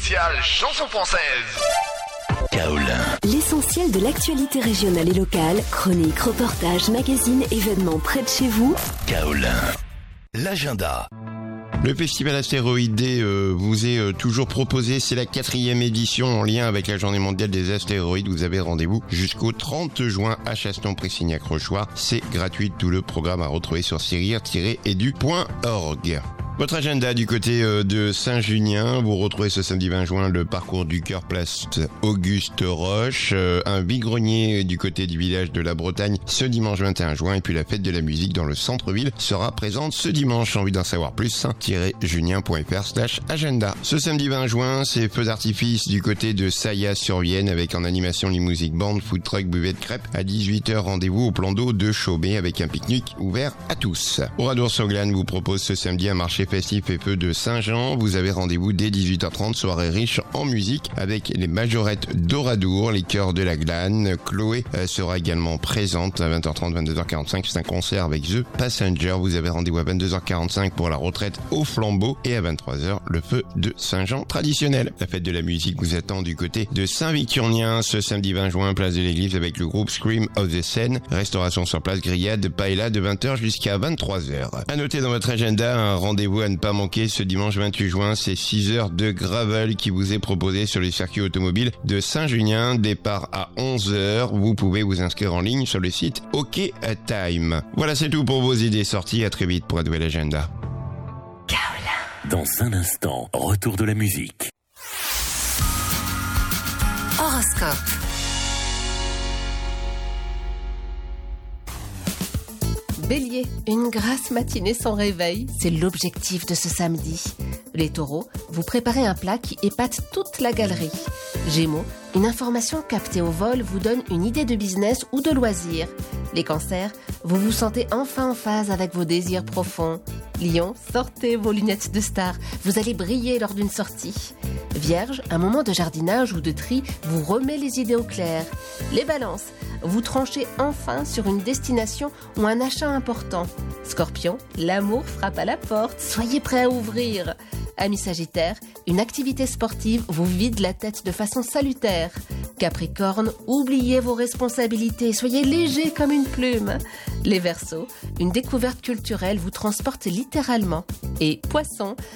spécial chanson française. Kaolin. L'essentiel de l'actualité régionale et locale, chroniques, reportages, magazines, événements près de chez vous. Kaolin. L'agenda. Le festival Astéroïdé vous est toujours proposé, c'est la 4e édition en lien avec la journée mondiale des astéroïdes. Vous avez rendez-vous jusqu'au 30 juin à Chaston-Pressignac-Rochoir. C'est gratuit, tout le programme à retrouver sur cirir-edu.org. Votre agenda du côté de Saint-Junien, vous retrouvez ce samedi 20 juin le parcours du cœur place Auguste Roche, un vide-grenier du côté du village de la Bretagne ce dimanche 21 juin et puis la fête de la musique dans le centre-ville sera présente ce dimanche. Envie d'en savoir plus, junien.fr/agenda. Ce samedi 20 juin, c'est feux d'artifice du côté de Saillat-sur-Vienne avec en animation les musiques band, food truck, buvette crêpes. À 18h, rendez-vous au plan d'eau de Chaumet avec un pique-nique ouvert à tous. Oradour-sur-Glane vous propose ce samedi un marché festif et feu de Saint-Jean. Vous avez rendez-vous dès 18h30, soirée riche en musique avec les majorettes d'Oradour, les chœurs de la Glane. Chloé sera également présente à 20h30, 22h45. C'est un concert avec The Passenger. Vous avez rendez-vous à 22h45 pour la retraite au flambeau et à 23h, le feu de Saint-Jean traditionnel. La fête de la musique vous attend du côté de Saint-Victurnien ce samedi 20 juin, place de l'église avec le groupe Scream of the Seine. Restauration sur place, grillade, paella de 20h jusqu'à 23h. À noter dans votre agenda un rendez-vous à ne pas manquer ce dimanche 28 juin, c'est 6 heures de gravel qui vous est proposé sur le circuit automobile de Saint-Junien, départ à 11h. Vous pouvez vous inscrire en ligne sur le site OK Time. Voilà, c'est tout pour vos idées sorties. À très vite pour un nouvel agenda. Dans un instant, retour de la musique. Horoscope. Bélier, une grasse matinée sans réveil, c'est l'objectif de ce samedi. Les taureaux, vous préparez un plat qui épate toute la galerie. Gémeaux, une information captée au vol vous donne une idée de business ou de loisir. Les cancers, vous vous sentez enfin en phase avec vos désirs profonds. Lion, sortez vos lunettes de star, vous allez briller lors d'une sortie. Vierge, un moment de jardinage ou de tri vous remet les idées au clair. Les balances, vous tranchez enfin sur une destination ou un achat important. Scorpion, l'amour frappe à la porte, soyez prêt à ouvrir. Amis Sagittaire, une activité sportive vous vide la tête de façon salutaire. Capricorne, oubliez vos responsabilités, soyez léger comme une plume. Les Verseaux, une découverte culturelle vous transporte littéralement. Et Poisson,